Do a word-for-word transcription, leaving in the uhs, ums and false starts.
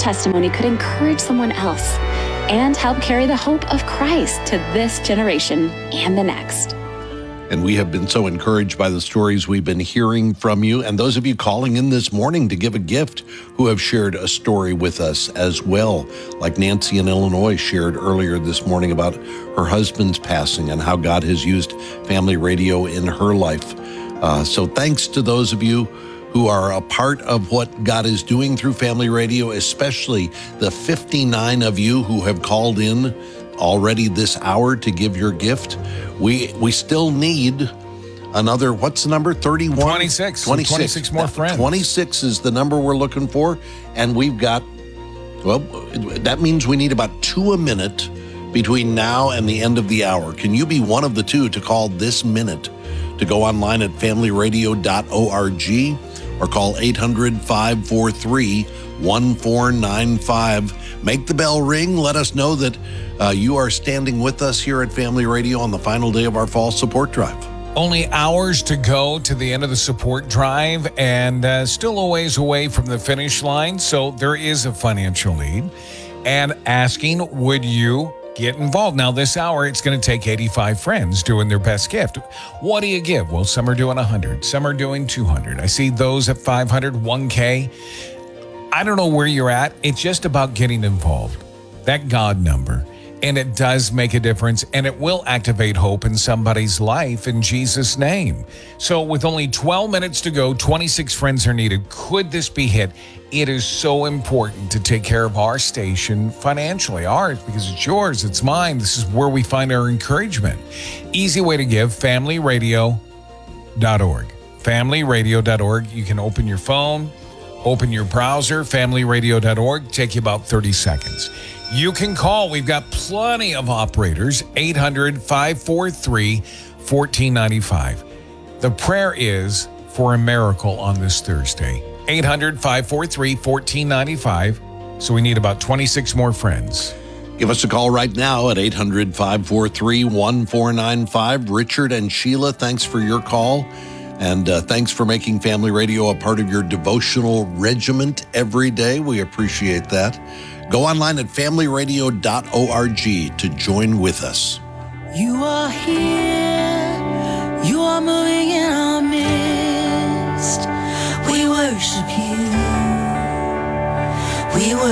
testimony could encourage someone else and help carry the hope of Christ to this generation and the next. And we have been so encouraged by the stories we've been hearing from you, and those of you calling in this morning to give a gift who have shared a story with us as well, like Nancy in Illinois shared earlier this morning about her husband's passing and how God has used Family Radio in her life. Uh, so thanks to those of you who are a part of what God is doing through Family Radio, especially the fifty-nine of you who have called in already this hour to give your gift. We we still need another, what's the number? thirty-one? twenty-six. twenty-six. twenty-six more friends. twenty-six is the number we're looking for. And we've got, well, that means we need about two a minute between now and the end of the hour. Can you be one of the two to call this minute? To go online at family radio dot org or call eight hundred, five four three, one four nine five. Make the bell ring. Let us know that uh, you are standing with us here at Family Radio on the final day of our fall support drive. Only hours to go to the end of the support drive, and uh, still a ways away from the finish line, so there is a financial need. And asking, would you get involved? Now, this hour, it's going to take eighty-five friends doing their best gift. What do you give? Well, some are doing one hundred. Some are doing two hundred. I see those at five hundred, one K. I don't know where you're at. It's just about getting involved. That God number. And it does make a difference, and it will activate hope in somebody's life in Jesus' name. So with only twelve minutes to go, twenty-six friends are needed. Could this be hit? It is so important to take care of our station financially. Ours, because it's yours, it's mine. This is where we find our encouragement. Easy way to give, family radio dot org. family radio dot org. You can open your phone, open your browser, family radio dot org. Take you about thirty seconds. You can call. We've got plenty of operators. eight hundred, five four three, one four nine five. The prayer is for a miracle on this Thursday. eight hundred, five four three, one four nine five. So we need about twenty-six more friends. Give us a call right now at eight hundred, five four three, one four nine five. Richard and Sheila, thanks for your call. And uh, thanks for making Family Radio a part of your devotional regiment every day. We appreciate that. Go online at family radio dot org to join with us. You are here. You are moving in our midst. We worship you. We worship